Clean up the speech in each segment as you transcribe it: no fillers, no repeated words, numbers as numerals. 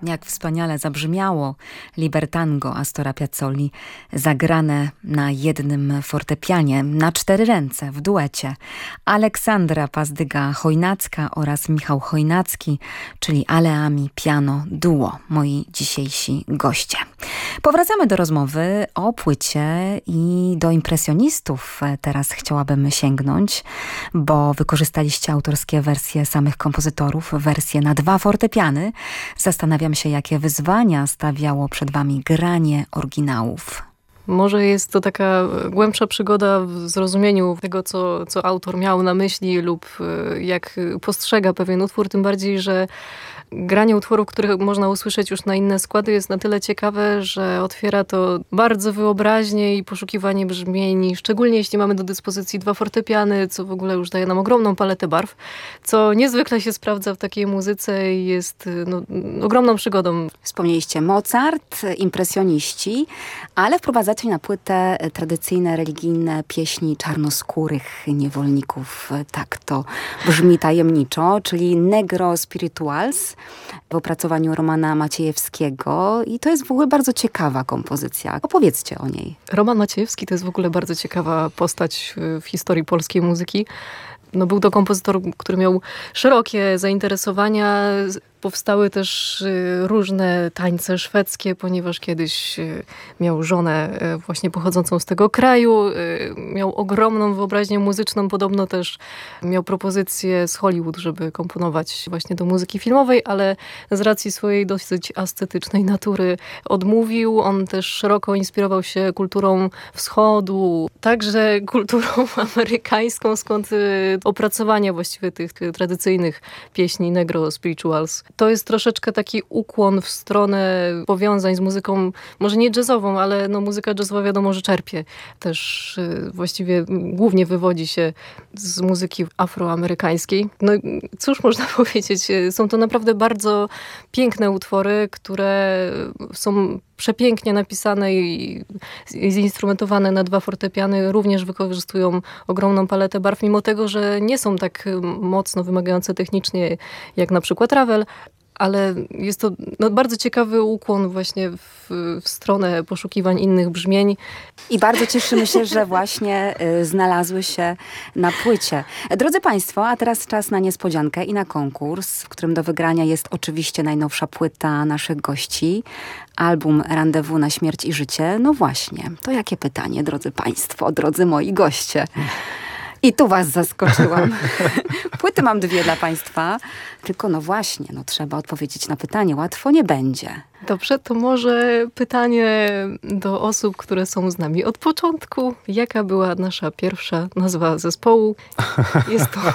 Jak wspaniale zabrzmiało Libertango Astora Piazzolli, zagrane na jednym fortepianie, na 4 ręce, w duecie. Aleksandra Pazdyga-Chojnacka oraz Michał Chojnacki, czyli Aleami Piano Duo, moi dzisiejsi goście. Powracamy do rozmowy o płycie i do impresjonistów teraz chciałabym sięgnąć, bo wykorzystaliście autorskie wersje samych kompozytorów, wersje na 2 fortepiany. Zastanawiam się, jakie wyzwania stawiało przed wami granie oryginałów. Może jest to taka głębsza przygoda w zrozumieniu tego, co autor miał na myśli lub jak postrzega pewien utwór, tym bardziej, że granie utworów, które można usłyszeć już na inne składy, jest na tyle ciekawe, że otwiera to bardzo wyobraźnię i poszukiwanie brzmień, szczególnie jeśli mamy do dyspozycji 2 fortepiany, co w ogóle już daje nam ogromną paletę barw, co niezwykle się sprawdza w takiej muzyce i jest ogromną przygodą. Wspomnieliście Mozart, impresjoniści, ale wprowadzacie na płytę tradycyjne, religijne pieśni czarnoskórych niewolników. Tak to brzmi tajemniczo, czyli Negro Spirituals w opracowaniu Romana Maciejewskiego i to jest w ogóle bardzo ciekawa kompozycja. Opowiedzcie o niej. Roman Maciejewski to jest w ogóle bardzo ciekawa postać w historii polskiej muzyki. Był to kompozytor, który miał szerokie zainteresowania. Powstały też różne tańce szwedzkie, ponieważ kiedyś miał żonę właśnie pochodzącą z tego kraju. Miał ogromną wyobraźnię muzyczną. Podobno też miał propozycję z Hollywood, żeby komponować właśnie do muzyki filmowej, ale z racji swojej dosyć ascetycznej natury odmówił. On też szeroko inspirował się kulturą wschodu, także kulturą amerykańską, skąd opracowania właściwie tych tradycyjnych pieśni Negro Spirituals. To jest troszeczkę taki ukłon w stronę powiązań z muzyką, może nie jazzową, ale muzyka jazzowa wiadomo, że czerpie. Też właściwie głównie wywodzi się z muzyki afroamerykańskiej. Cóż można powiedzieć, są to naprawdę bardzo piękne utwory, które są przepięknie napisane i zinstrumentowane na 2 fortepiany. Również wykorzystują ogromną paletę barw, mimo tego, że nie są tak mocno wymagające technicznie jak na przykład Ravel, ale jest to bardzo ciekawy ukłon właśnie w stronę poszukiwań innych brzmień. I bardzo cieszymy się, że właśnie znalazły się na płycie. Drodzy Państwo, a teraz czas na niespodziankę i na konkurs, w którym do wygrania jest oczywiście najnowsza płyta naszych gości, album Rendezvous na śmierć i życie. No właśnie, to jakie pytanie, drodzy Państwo, drodzy moi goście? I tu was zaskoczyłam. Płyty mam 2 dla Państwa. Tylko właśnie, trzeba odpowiedzieć na pytanie. Łatwo nie będzie. Dobrze, to może pytanie do osób, które są z nami od początku. Jaka była nasza pierwsza nazwa zespołu? Jest to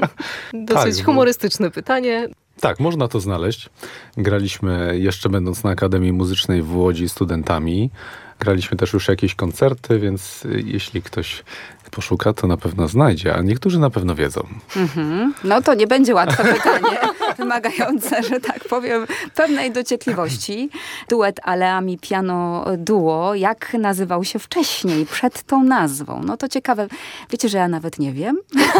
dosyć humorystyczne pytanie. Tak, można to znaleźć. Graliśmy jeszcze będąc na Akademii Muzycznej w Łodzi studentami. Graliśmy też już jakieś koncerty, więc jeśli ktoś poszuka, to na pewno znajdzie, a niektórzy na pewno wiedzą. No to nie będzie łatwe pytanie, wymagające, że tak powiem, pewnej dociekliwości. Duet Aleami Piano Duo, jak nazywał się wcześniej, przed tą nazwą? No to ciekawe. Wiecie, że ja nawet nie wiem?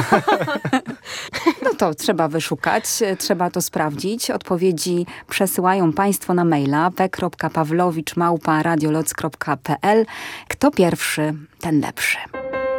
No to trzeba wyszukać, trzeba to sprawdzić. Odpowiedzi przesyłają Państwo na maila p.pawlowicz@radioloc.pl. Kto pierwszy, ten lepszy.